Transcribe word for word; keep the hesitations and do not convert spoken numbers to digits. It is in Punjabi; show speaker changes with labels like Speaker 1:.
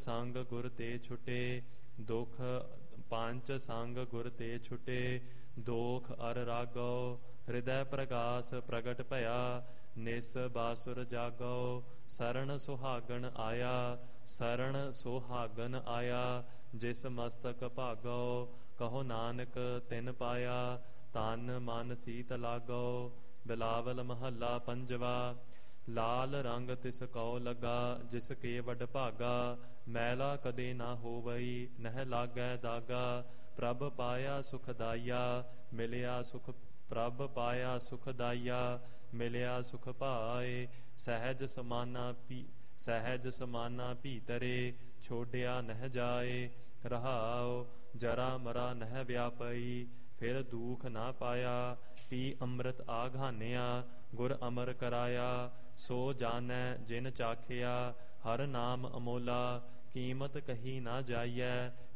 Speaker 1: ਸੰਗ ਗੁਰ ਤੇ ਛੁਟੇ ਦੁਖ ਪੰਜ ਸੰਗ ਗੁਰ ਤੇ ਛੁਟੇ ਦੋਖ ਅਰ ਰਾਗੋ ਹਿਰਦੈ ਪ੍ਰਗਾਸ ਪ੍ਰਗਟ ਭਇਆ ਨਿਸ ਬਾਸੁਰ ਜਾਗੋ ਸਰਣ ਸੁਹਾਗਣ ਆਇਆ ਸਰਣ ਸੁਹਾਗਣ ਆਇਆ ਜਿਸ ਮਸਤਕ ਭਾਗੋ ਕਹੋ ਨਾਨਕ ਤਿਨ ਪਾਇਆ ਤਨ ਮਨ ਸੀਤ ਲਾਗੋ ਬਿਲਾਵਲ ਮਹੱਲਾ ਪੰਜਵਾ ਲਾਲ ਰੰਗ ਤਿਸ ਕਉ ਲਗਾ ਜਿਸ ਕੇ ਵਡ ਭਾਗਾ ਮੈਲਾ ਕਦੇ ਨਾ ਹੋਵਈ ਨਹਿ ਲਾਗੈ ਦਾਗਾ ਪ੍ਰਭ ਪਾਇਆ ਸੁਖਦਾਇਆ ਮਿਲਿਆ ਸੁਖ ਪ੍ਰਭ ਪਾਇਆ ਸੁਖਦਾਇਆ ਮਿਲਿਆ ਸੁਖ ਭਾਏ ਸਹਿਜ ਸਮਾਨਾ ਪੀ ਸਹਿਜ ਸਮਾਨਾ ਭੀਤਰੇ ਛੋਡਿਆ ਨਹਿ ਜਾਏ ਰਹਾਉ ਜਰਾ ਮਰਾ ਨਹਿ ਵਿਆਪਈ ਫਿਰ ਦੁਖ ਨਾ ਪਾਇਆ ਪੀ ਅੰਮ੍ਰਿਤ ਆਘਾਨਿਆ ਗੁਰ ਅਮਰ ਕਰਾਇਆ ਸੋ ਜਾਣੈ ਜਿਨ ਚਾਖਿਆ ਹਰ ਨਾਮ ਅਮੋਲਾ ਕੀਮਤ ਕਹੀ ਨਾ ਜਾਈਐ